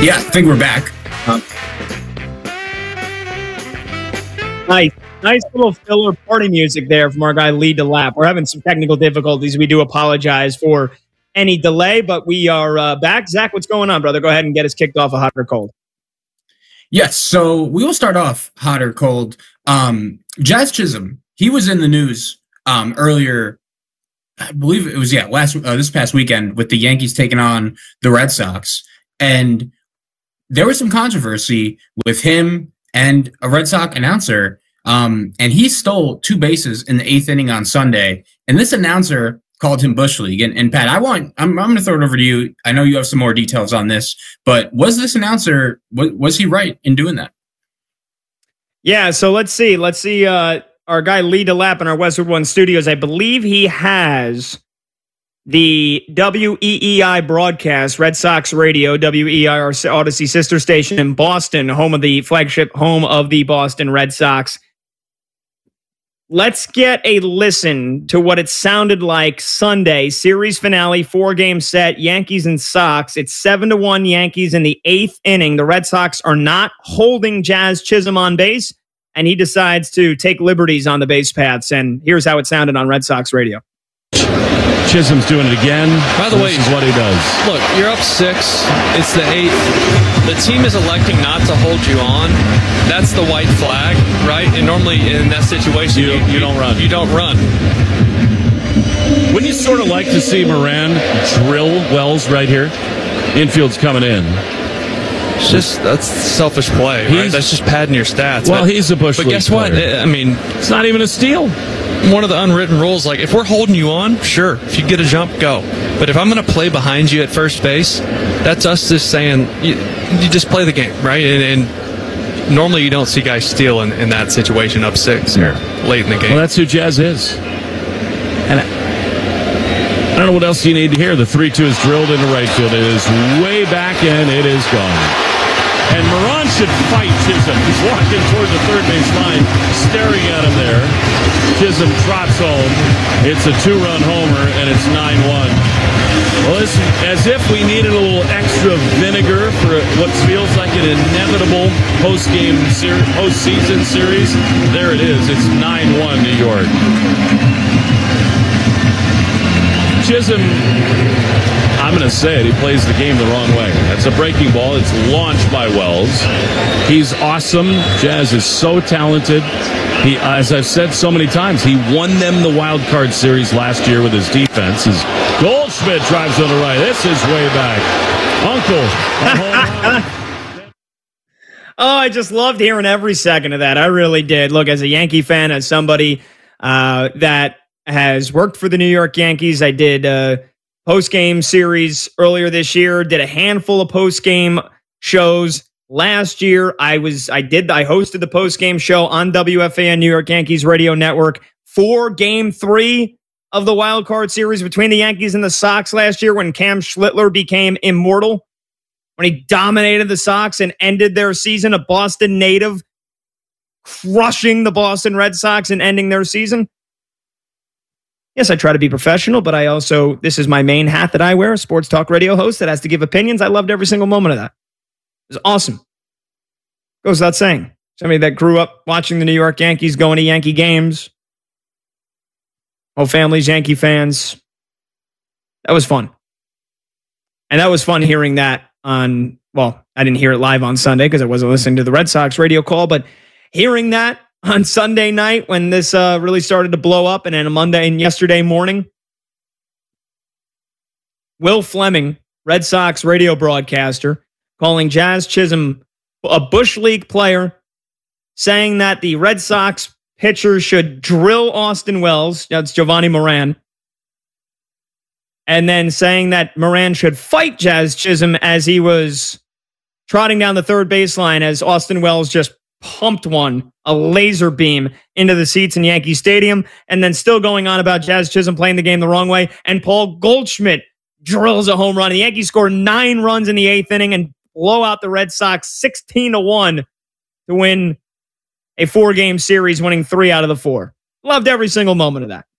Yeah, I think we're back. Nice little filler party music there from our guy Lee DeLapp. We're having some technical difficulties. We do apologize for any delay, but we are back. Zach, what's going on, brother? Go ahead and get us kicked off a hot or cold. Yes, so we will start off hot or cold. Jazz Chisholm, he was in the news earlier. I believe it was this past weekend with the Yankees taking on the Red Sox, and there was some controversy with him and a Red Sox announcer, and he stole 2 bases in the 8th inning on Sunday. And this announcer called him Bush League. And Pat, I'm going to throw it over to you. I know you have some more details on this, but was this announcer, was he right in doing that? Yeah. So let's see. Our guy Lee DeLapp in our Westwood One studios. I believe he has the WEEI broadcast, Red Sox Radio, WEEI, our Odyssey sister station in Boston, home of the flagship home of the Boston Red Sox. Let's get a listen to what it sounded like Sunday, series finale, 4-game set, Yankees and Sox. It's 7-1 Yankees in the 8th inning. The Red Sox are not holding Jazz Chisholm on base, and he decides to take liberties on the base paths. And here's how it sounded on Red Sox radio. Chisholm's doing it again. By the way, this is what he does. Look, you're up 6. It's the 8th. The team is electing not to hold you on. That's the white flag, right? And normally in that situation, you don't run. You don't run. Wouldn't you sort of like to see Moran drill Wells right here? Infield's coming in. That's selfish play, right? That's just padding your stats. Well, he's a Bush League But guess what? player. I mean, it's not even a steal. One of the unwritten rules, like if we're holding you on, sure, if you get a jump, go. But if I'm going to play behind you at first base, that's us just saying you just play the game, right? And normally you don't see guys steal in that situation up 6 here late in the game. Well, that's who Jazz is. And I don't know what else you need to hear. The 3-2 is drilled into right field. It is way back and it is gone. And Moran should fight Chisholm. He's walking toward the third base line, staring at him there. Chisholm trots home. It's a 2-run homer, and it's 9-1. Well, it's as if we needed a little extra vinegar for what feels like an inevitable postseason series. There it is. It's 9-1 New York. Chisholm, I'm going to say it, he plays the game the wrong way. That's a breaking ball. It's launched by Wells. He's awesome. Jazz is so talented. He, as I've said so many times, he won them the wild card series last year with his defense. As Goldschmidt drives on the right. This is way back. Uncle. Oh, I just loved hearing every second of that. I really did. Look, as a Yankee fan, as somebody that has worked for the New York Yankees, I did post-game series earlier this year, did a handful of post-game shows last year. I hosted the post-game show on WFAN New York Yankees Radio Network for Game 3 of the wild card series between the Yankees and the Sox last year when Cam Schlittler became immortal, when he dominated the Sox and ended their season, a Boston native crushing the Boston Red Sox and ending their season. Yes, I try to be professional, but this is my main hat that I wear, a sports talk radio host that has to give opinions. I loved every single moment of that. It was awesome. Goes without saying. Somebody that grew up watching the New York Yankees, going to Yankee games. Whole family's Yankee fans. That was fun. And that was fun hearing that I didn't hear it live on Sunday because I wasn't listening to the Red Sox radio call, but hearing that on Sunday night when this really started to blow up, and then on Monday and yesterday morning, Will Fleming, Red Sox radio broadcaster, calling Jazz Chisholm a Bush League player, saying that the Red Sox pitcher should drill Austin Wells, that's Giovanni Moran, and then saying that Moran should fight Jazz Chisholm as he was trotting down the third baseline as Austin Wells just pumped a laser beam into the seats in Yankee Stadium, and then still going on about Jazz Chisholm playing the game the wrong way, and Paul Goldschmidt drills a home run. The Yankees score 9 runs in the 8th inning and blow out the Red Sox 16-1 to win a 4-game series, winning 3 out of the 4. Loved every single moment of that.